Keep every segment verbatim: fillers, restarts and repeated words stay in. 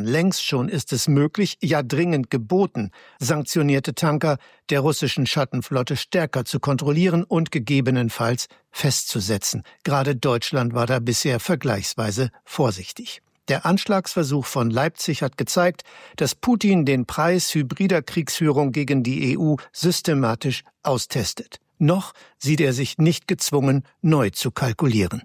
Längst schon ist es möglich, ja dringend geboten, sanktionierte Tanker der russischen Schattenflotte stärker zu kontrollieren und gegebenenfalls festzusetzen. Gerade Deutschland war da bisher vergleichsweise vorsichtig. Der Anschlagsversuch von Leipzig hat gezeigt, dass Putin den Preis hybrider Kriegsführung gegen die E U systematisch austestet. Noch sieht er sich nicht gezwungen, neu zu kalkulieren.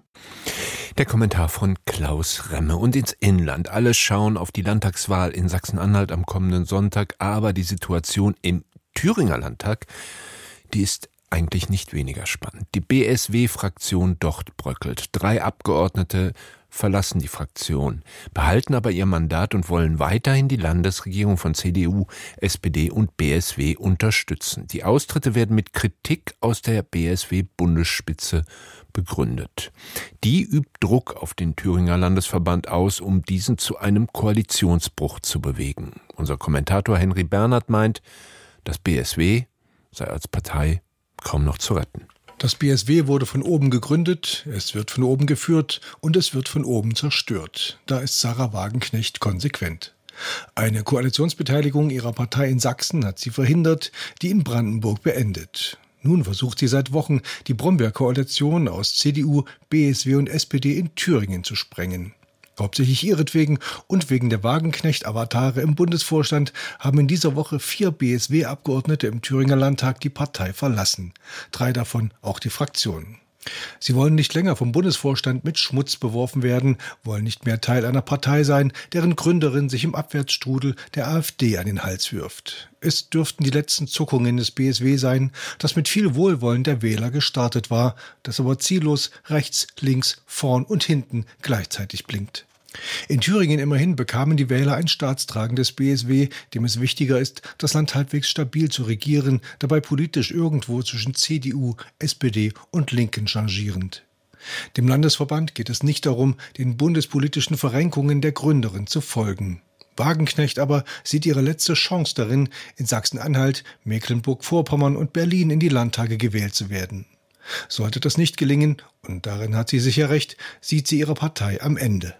Der Kommentar von Klaus Remme. Und ins Inland. Alle schauen auf die Landtagswahl in Sachsen-Anhalt am kommenden Sonntag. Aber die Situation im Thüringer Landtag, die ist eigentlich nicht weniger spannend. Die B S W-Fraktion dort bröckelt. Drei Abgeordnete verlassen die Fraktion, behalten aber ihr Mandat und wollen weiterhin die Landesregierung von C D U, S P D und B S W unterstützen. Die Austritte werden mit Kritik aus der B S W-Bundesspitze begründet. Die übt Druck auf den Thüringer Landesverband aus, um diesen zu einem Koalitionsbruch zu bewegen. Unser Kommentator Henry Bernhard meint, das B S W sei als Partei kaum noch zu retten. Das B S W wurde von oben gegründet, es wird von oben geführt und es wird von oben zerstört. Da ist Sarah Wagenknecht konsequent. Eine Koalitionsbeteiligung ihrer Partei in Sachsen hat sie verhindert, die in Brandenburg beendet. Nun versucht sie seit Wochen, die Brombeer-Koalition aus C D U, B S W und S P D in Thüringen zu sprengen. Hauptsächlich ihretwegen und wegen der Wagenknecht-Avatare im Bundesvorstand haben in dieser Woche vier B S W-Abgeordnete im Thüringer Landtag die Partei verlassen. Drei davon auch die Fraktion. Sie wollen nicht länger vom Bundesvorstand mit Schmutz beworfen werden, wollen nicht mehr Teil einer Partei sein, deren Gründerin sich im Abwärtsstrudel der AfD an den Hals wirft. Es dürften die letzten Zuckungen des B S W sein, das mit viel Wohlwollen der Wähler gestartet war, das aber ziellos rechts, links, vorn und hinten gleichzeitig blinkt. In Thüringen immerhin bekamen die Wähler ein staatstragendes B S W, dem es wichtiger ist, das Land halbwegs stabil zu regieren, dabei politisch irgendwo zwischen C D U, S P D und Linken changierend. Dem Landesverband geht es nicht darum, den bundespolitischen Verrenkungen der Gründerin zu folgen. Wagenknecht aber sieht ihre letzte Chance darin, in Sachsen-Anhalt, Mecklenburg-Vorpommern und Berlin in die Landtage gewählt zu werden. Sollte das nicht gelingen, und darin hat sie sicher recht, sieht sie ihre Partei am Ende.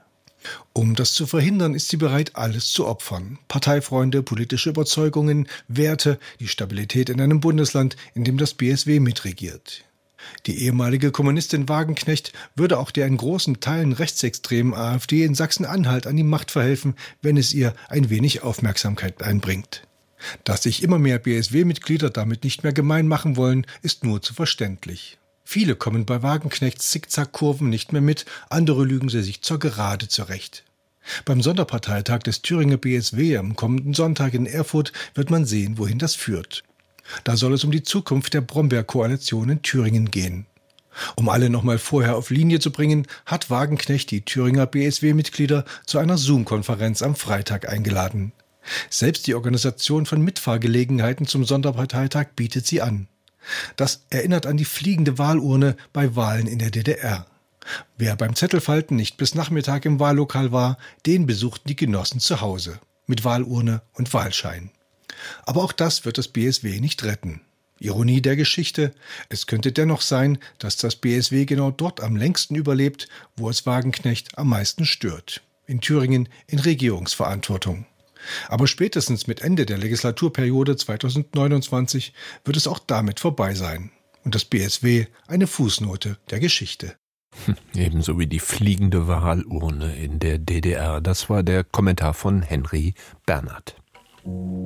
Um das zu verhindern, ist sie bereit, alles zu opfern. Parteifreunde, politische Überzeugungen, Werte, die Stabilität in einem Bundesland, in dem das B S W mitregiert. Die ehemalige Kommunistin Wagenknecht würde auch der in großen Teilen rechtsextremen AfD in Sachsen-Anhalt an die Macht verhelfen, wenn es ihr ein wenig Aufmerksamkeit einbringt. Dass sich immer mehr B S W-Mitglieder damit nicht mehr gemein machen wollen, ist nur zu verständlich. Viele kommen bei Wagenknechts Zickzackkurven nicht mehr mit, andere lügen sie sich zur Gerade zurecht. Beim Sonderparteitag des Thüringer B S W am kommenden Sonntag in Erfurt wird man sehen, wohin das führt. Da soll es um die Zukunft der Brombeer-Koalition in Thüringen gehen. Um alle noch mal vorher auf Linie zu bringen, hat Wagenknecht die Thüringer B S W-Mitglieder zu einer Zoom-Konferenz am Freitag eingeladen. Selbst die Organisation von Mitfahrgelegenheiten zum Sonderparteitag bietet sie an. Das erinnert an die fliegende Wahlurne bei Wahlen in der D D R. Wer beim Zettelfalten nicht bis Nachmittag im Wahllokal war, den besuchten die Genossen zu Hause, mit Wahlurne und Wahlschein. Aber auch das wird das B S W nicht retten. Ironie der Geschichte, es könnte dennoch sein, dass das B S W genau dort am längsten überlebt, wo es Wagenknecht am meisten stört. In Thüringen in Regierungsverantwortung. Aber spätestens mit Ende der Legislaturperiode zweitausendneunundzwanzig wird es auch damit vorbei sein. Und das B S W eine Fußnote der Geschichte. Ebenso wie die fliegende Wahlurne in der D D R. Das war der Kommentar von Henry Bernhard.